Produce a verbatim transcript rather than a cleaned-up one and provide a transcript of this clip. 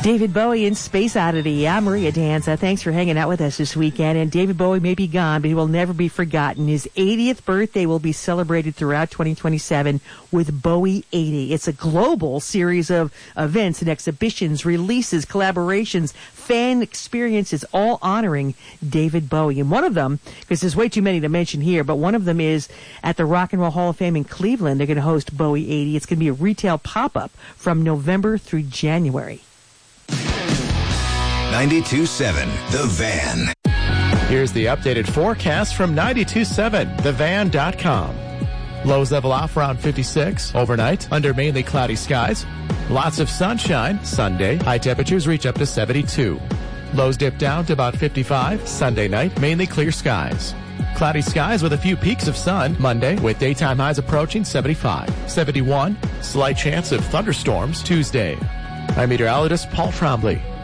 David Bowie in Space Oddity. I'm Maria Danza. Thanks for hanging out with us this weekend. And David Bowie may be gone, but he will never be forgotten. His eightieth birthday will be celebrated throughout twenty twenty-seven with Bowie eighty. It's a global series of events and exhibitions, releases, collaborations, fan experiences, all honoring David Bowie. And one of them, because there's way too many to mention here, but one of them is at the Rock and Roll Hall of Fame in Cleveland. They're going to host Bowie eighty. It's going to be a retail pop-up from November through January. ninety-two point seven The Van. Here's the updated forecast from ninety-two point seven the van dot com. Lows level off around fifty-six. Overnight, under mainly cloudy skies. Lots of sunshine. Sunday, high temperatures reach up to seventy-two. Lows dip down to about fifty-five. Sunday night, mainly clear skies. Cloudy skies with a few peaks of sun. Monday, with daytime highs approaching seventy-five. seventy-one. Slight chance of thunderstorms Tuesday. I'm meteorologist Paul Trombley.